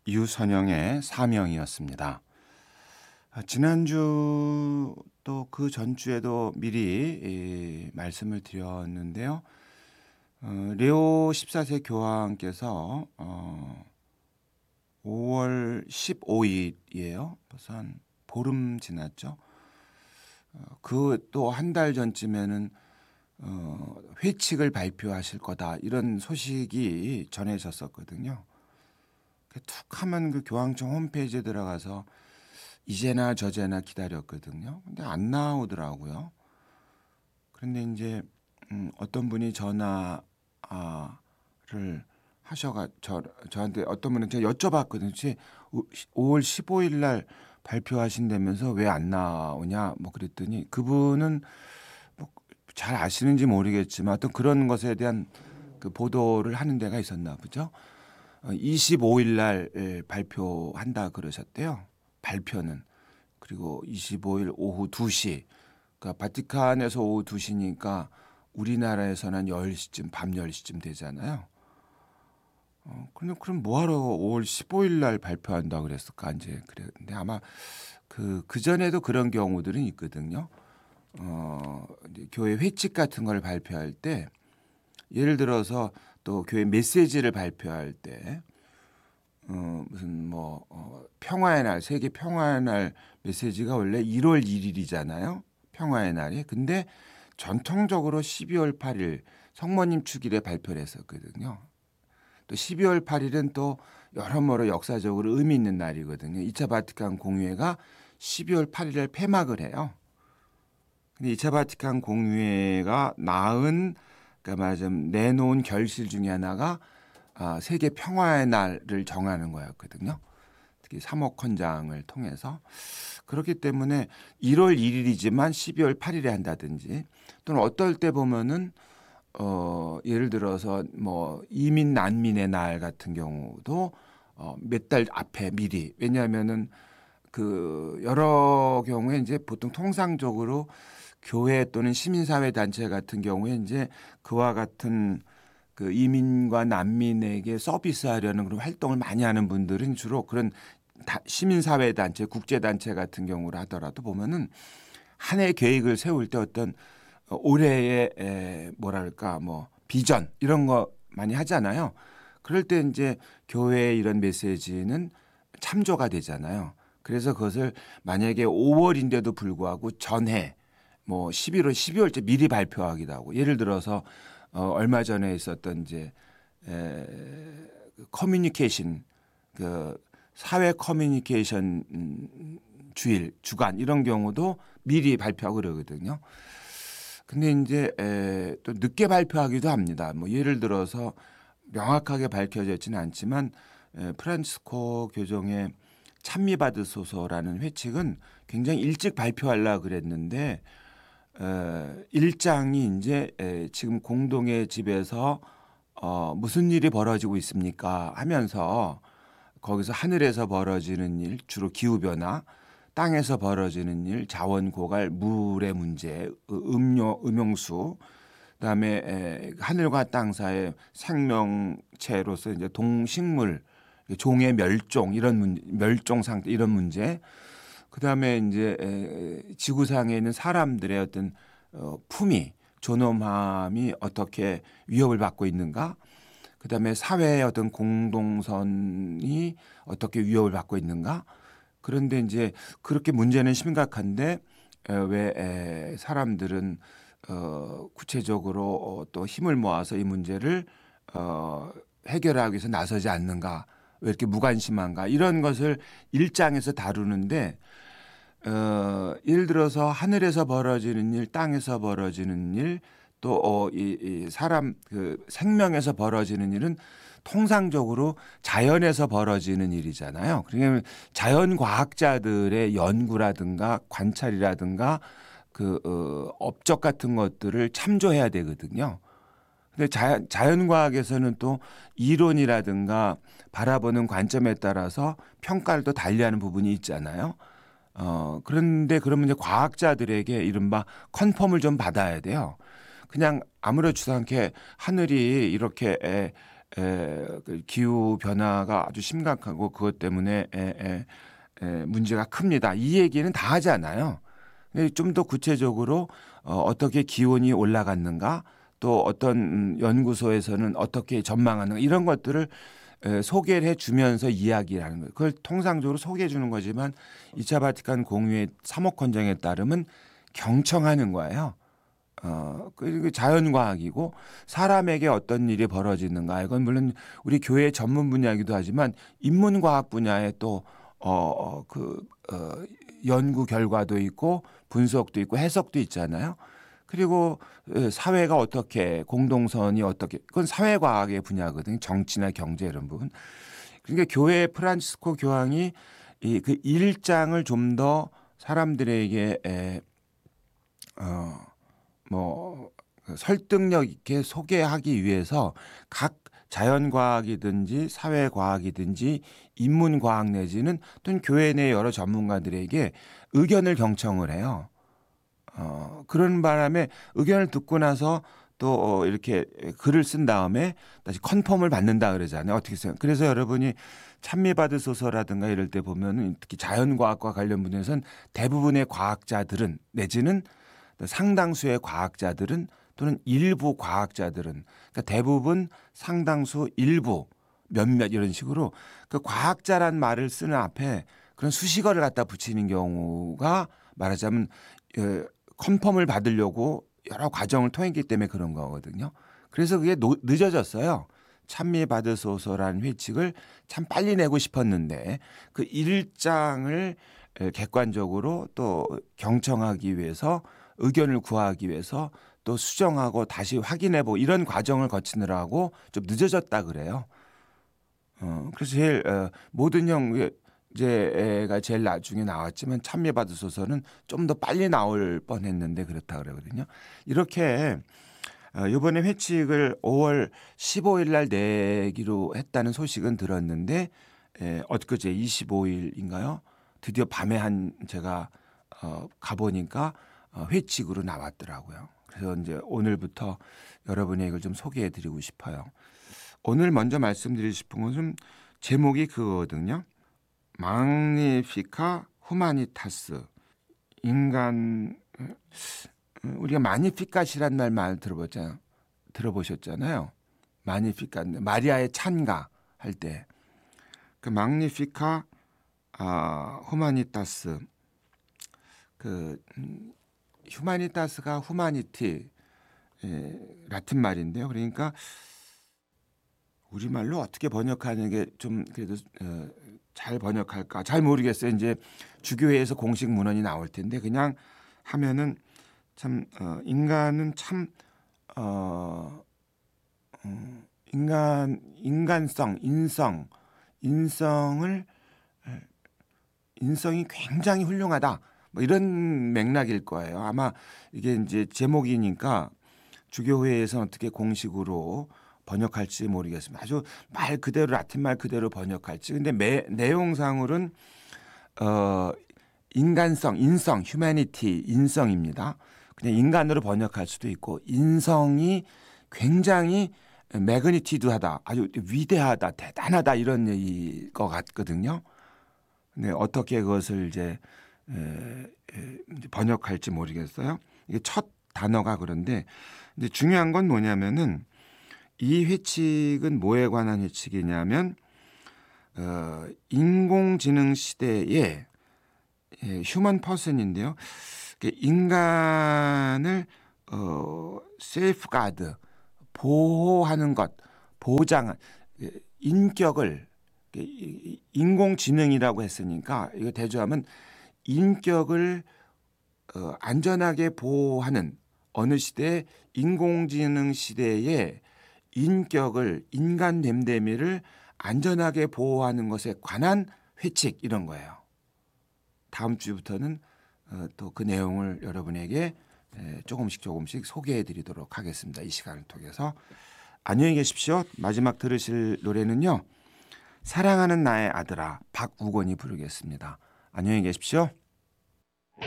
유선영의 사명이었습니다. 지난주 또 그 전주에도 미리 말씀을 드렸는데요. 레오 14세 교황께서 5월 15일이에요. 벌써 한 보름 지났죠. 그 또 한 달 전쯤에는 회칙을 발표하실 거다 이런 소식이 전해졌었거든요. 툭 하면 그 교황청 홈페이지에 들어가서 이제나 저제나 기다렸거든요. 근데 안 나오더라고요. 그런데 이제 어떤 분이 전화를 하셔가 저한테 어떤 분은 제가 여쭤봤거든요. 혹시 5월 15일 날 발표하신다면서 왜 안 나오냐 뭐 그랬더니 그분은 뭐 잘 아시는지 모르겠지만 어떤 그런 것에 대한 그 보도를 하는 데가 있었나 보죠. 25일 날 발표한다 그러셨대요. 발표는. 그리고 25일 오후 2시. 그러니까 바티칸에서 오후 2시니까 우리나라에서는 한 10시쯤 밤 10시쯤 되잖아요. 그럼 뭐하러 5월 15일 날 발표한다 그랬을까 이제 그랬는데 아마 그 전에도 그런 경우들은 있거든요. 이제 교회 회칙 같은 걸 발표할 때 예를 들어서 또 교회 메시지를 발표할 때 무슨 뭐 평화의 날, 세계 평화의 날 메시지가 원래 1월 1일이잖아요. 평화의 날이. 근데 전통적으로 12월 8일 성모님 축일에 발표를 했었거든요. 또 12월 8일은 또 여러모로 역사적으로 의미 있는 날이거든요. 2차 바티칸 공유회가 12월 8일에 폐막을 해요. 근데 2차 바티칸 공유회가 그러니까 말하자면 내놓은 결실 중에 하나가 세계 평화의 날을 정하는 거였거든요. 특히 사목헌장을 통해서. 그렇기 때문에 1월 1일이지만 12월 8일에 한다든지 또는 어떨 때 보면은 예를 들어서 뭐 이민 난민의 날 같은 경우도 몇 달 앞에 미리 왜냐하면은 그 여러 경우에 이제 보통 통상적으로 교회 또는 시민사회 단체 같은 경우에 이제 그와 같은 그 이민과 난민에게 서비스하려는 그런 활동을 많이 하는 분들은 주로 그런 시민사회 단체, 국제 단체 같은 경우를 하더라도 보면은 한 해 계획을 세울 때 어떤 올해의 뭐랄까 뭐 비전 이런 거 많이 하잖아요. 그럴 때 이제 교회의 이런 메시지는 참조가 되잖아요. 그래서 그것을 만약에 5월인데도 불구하고 전해 뭐 11월, 12월째 미리 발표하기도 하고 예를 들어서 얼마 전에 있었던 이제 커뮤니케이션 그 사회 커뮤니케이션 주일 주간 이런 경우도 미리 발표하고 그러거든요. 근데 이제 또 늦게 발표하기도 합니다. 뭐 예를 들어서 명확하게 밝혀져 있지는 않지만 프란치스코 교종의 찬미받으소서라는 회칙은 굉장히 일찍 발표하려고 그랬는데 일장이 이제 지금 공동의 집에서 무슨 일이 벌어지고 있습니까 하면서 거기서 하늘에서 벌어지는 일 주로 기후변화 땅에서 벌어지는 일 자원 고갈 물의 문제 음용수 그다음에 하늘과 땅 사이의 생명체로서 이제 동식물 종의 멸종 이런 멸종 상태 이런 문제 그다음에 이제 지구상에 있는 사람들의 어떤 품위 존엄함이 어떻게 위협을 받고 있는가 그다음에 사회의 어떤 공동선이 어떻게 위협을 받고 있는가 그런데 이제 그렇게 문제는 심각한데 왜 사람들은 구체적으로 또 힘을 모아서 이 문제를 해결하기 위해서 나서지 않는가 왜 이렇게 무관심한가 이런 것을 일장에서 다루는데 예를 들어서 하늘에서 벌어지는 일, 땅에서 벌어지는 일, 또 이 사람 그 생명에서 벌어지는 일은 통상적으로 자연에서 벌어지는 일이잖아요. 그러니까 자연 과학자들의 연구라든가 관찰이라든가 그 업적 같은 것들을 참조해야 되거든요. 근데 자연과학에서는 또 이론이라든가 바라보는 관점에 따라서 평가를 또 달리하는 부분이 있잖아요. 그런데 그러면 이제 과학자들에게 이른바 컨펌을 좀 받아야 돼요. 그냥 아무렇지도 않게 하늘이 이렇게 그 기후 변화가 아주 심각하고 그것 때문에 문제가 큽니다. 이 얘기는 다 하지 않아요. 좀 더 구체적으로 어떻게 기온이 올라갔는가, 또 어떤 연구소에서는 어떻게 전망하는가, 이런 것들을 소개를 해주면서 이야기하는 거예요. 그걸 통상적으로 소개해 주는 거지만 2차 바티칸 공유의 3억 헌정에 따르면 경청하는 거예요. 그리고 자연과학이고 사람에게 어떤 일이 벌어지는가, 이건 물론 우리 교회의 전문 분야이기도 하지만 인문과학 분야에 또 연구 결과도 있고 분석도 있고 해석도 있잖아요. 그리고 사회가 어떻게, 공동선이 어떻게, 그건 사회과학의 분야거든요. 정치나 경제 이런 부분. 그러니까 교회 프란치스코 교황이 그 1장을 좀 더 사람들에게 설득력 있게 소개하기 위해서 각 자연과학이든지 사회과학이든지 인문과학 내지는 또는 교회 내 여러 전문가들에게 의견을 경청을 해요. 그런 바람에 의견을 듣고 나서 또 이렇게 글을 쓴 다음에 다시 컨펌을 받는다 그러잖아요. 어떻게 생각? 그래서 여러분이 찬미받으소서라든가 이럴 때 보면은 특히 자연과학과 관련 분야에서는 대부분의 과학자들은 내지는 상당수의 과학자들은 또는 일부 과학자들은, 그러니까 대부분, 상당수, 일부, 몇몇 이런 식으로 그 과학자란 말을 쓰는 앞에 그런 수식어를 갖다 붙이는 경우가 말하자면 컨펌을 받으려고 여러 과정을 통했기 때문에 그런 거거든요. 그래서 그게 늦어졌어요. 찬미 받으소서라는 회칙을 참 빨리 내고 싶었는데 그 1장을 객관적으로 또 경청하기 위해서, 의견을 구하기 위해서 또 수정하고 다시 확인해보고 이런 과정을 거치느라고 좀 늦어졌다 그래요. 그래서 제일 모든 형 제가 제일 나중에 나왔지만 찬미받으소서는 좀 더 빨리 나올 뻔했는데 그렇다 그러거든요. 이렇게 이번에 회칙을 5월 15일 날 내기로 했다는 소식은 들었는데 엊그제 25일인가요? 드디어 밤에 제가 가보니까 회칙으로 나왔더라고요. 그래서 이제 오늘부터 여러분에게 이걸 좀 소개해드리고 싶어요. 오늘 먼저 말씀드리고 싶은 것은 제목이 그거거든요. magnifica humanitas. 인간, 우리가 마니피카시란 말 많이 들어보셨잖아요. 마니피카, 마리아의 찬가 할 때 그 magnifica humanitas, 그 휴마니타스가 후마니티 라틴 말인데요. 그러니까 우리말로 어떻게 번역하는 게 좀 그래도 잘 번역할까 잘 모르겠어요. 이제 주교회에서 공식 문헌이 나올 텐데 그냥 하면은 참 인간은 참 인간성, 인성이 굉장히 훌륭하다. 뭐 이런 맥락일 거예요. 아마 이게 이제 제목이니까 주교회에서 어떻게 공식으로 번역할지 모르겠습니다. 아주 말 그대로 라틴 말 그대로 번역할지. 근데 내용상으로는 인간성, 휴머니티, 인성입니다. 그냥 인간으로 번역할 수도 있고 인성이 굉장히 매그니티드하다, 아주 위대하다, 대단하다 이런 얘기일 것 같거든요. 근데 어떻게 그것을 이제 번역할지 모르겠어요. 이게 첫 단어가 그런데 이제 중요한 건 뭐냐면은 이 회칙은 뭐에 관한 회칙이냐면 인공지능 시대에 휴먼 퍼슨인데요. 인간을 세이프가드, 보호하는 것, 보장, 인격을, 인공지능이라고 했으니까 이거 대조하면 인격을 안전하게 보호하는, 어느 시대 인공지능 시대에 인격을, 인간 됨됨이를 안전하게 보호하는 것에 관한 회칙, 이런 거예요. 다음 주부터는 또 그 내용을 여러분에게 조금씩 소개해 드리도록 하겠습니다. 이 시간을 통해서. 안녕히 계십시오. 마지막 들으실 노래는요, 사랑하는 나의 아들아, 박우건이 부르겠습니다. 안녕히 계십시오.